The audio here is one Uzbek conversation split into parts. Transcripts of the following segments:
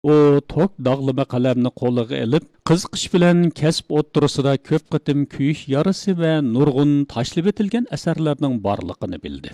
O tok dağlama qalamni qo'liga ilib, qiziqish bilan kasb o'ttirisida ko'p qitim kuyish yarisi va nurg'un tashlab etilgan asarlarning borligini bildi.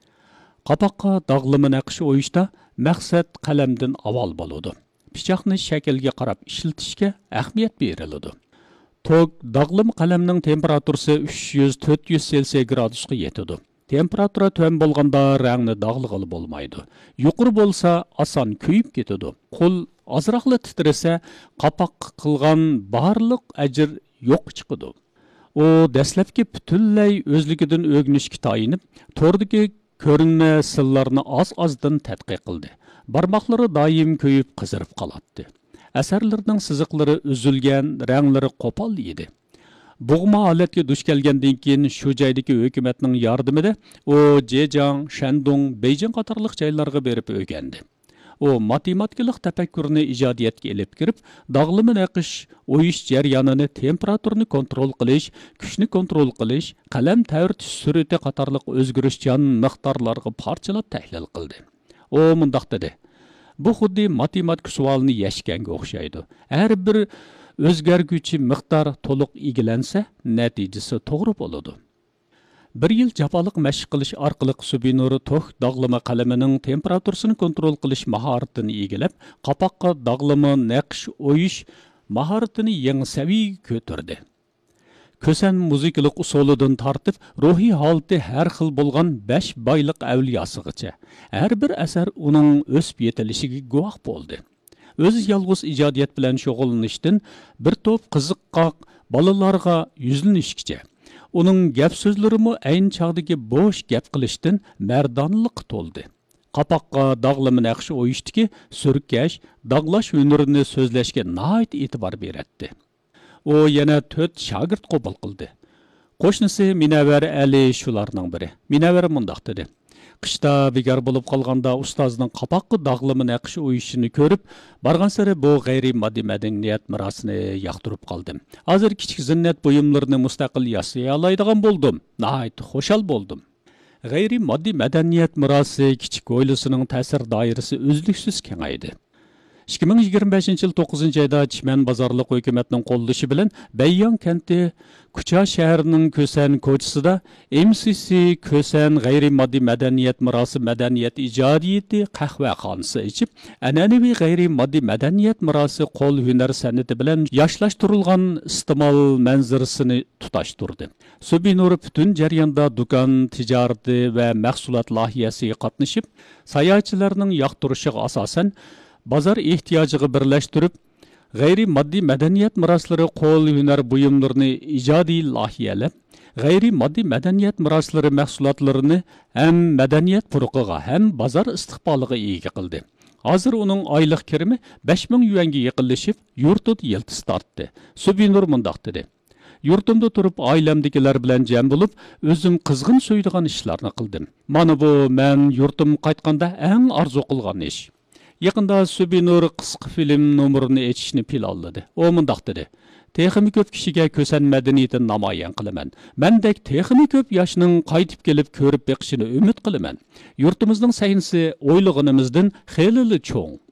Qapaqqa dağlama naqsh o'yishda maqsad qalamdan avval bo'ladi. Pichoqni shaklga qarab ishlatishga ahamiyat beriladi. Tok dağlama qalamning temperaturasi 300-400 Selsiy gradusga yetadi. Temperatura tön bo'lganda rangni dağlıqılı bo'lmaydi. Yuqori bo'lsa oson kuyib ketadi. Qo'l azroqli titrasa, qapoq qilgan barliq ajr yo'q chiqadi. O dastlabki butunlay o'zligidan o'rganishga tayinib, tordagi ko'rinma sirlarni oz-ozdan tadqiq qildi. Barmoqlari doim kuyib qizirib qoladi. Asarlarning siziqlari uzilgan, ranglari qo'pol edi. Bo'g'ma holatga duch kelgandan keyin shu joydagi hukumatning yordamida u Jejang, Shandong, Beijing qatorliq joylarga berib o'rgandi. U matematikalik tafakkurni ijodiyatga elib kirib, dağlama naqish, o'yish jarayonini, temperaturni kontrol qilish, kuchni kontrol qilish, qalam tavritish surati qatorliq o'zgarishchan miqdorlarga parchalab tahlil qildi. U mundaq dedi: "Bu xuddi matematik savolni yechganga o'xshaydi. Har bir o'zgarguvchi miqdor to'liq egilansa, natijasi to'g'ri bo'ladi." Bir yil jafoliq mashq qilish orqali Subinur tok dağlama qalamining temperaturasini kontrol qilish mahoratini egilib, qapoqqa dağlama naqsh o'yish mahoratini yangi saviyaga ko'tardi. Kösen muzikalik usulidan tartib, ruhiy holati har xil bo'lgan 5 boyliq avliyosigacha har bir asar uning o'sib yetilishiga guvoh bo'ldi. O'z yolg'iz ijodiyat bilan shug'ullanishdan bir to'p qiziqqoq bolalarga yuzlanishgacha uning gap so'zlarimi ayni chog'dagi bo'sh gap qilishdan mardonlik to'ldi. Qapoqqa dağlama naqsh o'yishdiki surkash, dağlash hunarini so'zlashga nihoyat e'tibor beradi. O yana 4 shogird qabul qildi. Qo'shnisi Minavvar Ali shularning biri. Minavvar mundaq dedi: "Qishda bekor bo'lib qolganda ustozning qapoqqa dağlama naqsh o'yishini ko'rib, borgan sari bu g'ayriy moddiy madaniyat merosini yoqtirib qoldim. Hozir kichik zinnat buyumlarini mustaqil yasay oladigan bo'ldim. Nihoyat xushal bo'ldim." G'ayriy moddiy madaniyat merosi kichik oilasining ta'sir doirasi uzluksiz kengaydi. 2025-yil 9-oyda Chimən bozorliq hukumatning qo'llashi bilan Bayyon kenti Kucha shahrining Kösen ko'chasida MCC Kösen g'ayriy moddiy madaniyat merosi madaniyat ijodiyati qahvaxonasi ichib, an'anaviy g'ayriy moddiy madaniyat merosi qo'l hunar san'ati bilan yoshlantirilgan iste'mol manzarasini tutashtirdi. Subinur butun jarayonda do'kon tijorati va mahsulot loyihasiga qatnashib, sayohatchilarning yoqtirishiga asosan bozor ehtiyojiga birlashtirib, g'ayriy moddiy madaniyat meroslari qo'l hunar buyumlarini ijodiy loyihалab, g'ayriy moddiy madaniyat meroslari mahsulotlarini ham madaniyat puruqiga, ham bozor istiqboliga ega qildi. Hozir uning oylik kirimi 5000 yuanga yaqinlashib, yurtida yiltiz tortdi. Subinur mundaq dedi: "Yurtimda turib oilamdagilar bilan jam bo'lib, o'zim qizg'in so'ydigan ishlarni qildim. Mana bu men yurtim qaytganda eng orzu qilgan ish." Yaqında Subinur qisqa film nomerini etishni planladi. O mundaq dedi: "Texmi ko'p kishiga Kösen madaniyatini namoyon qilaman. Mendek texmi ko'p yoshning qaytib kelib ko'rib beqishini umid qilaman. Yurtimizning sahnasi o'ylig'inimizdan xeyli cho'ng.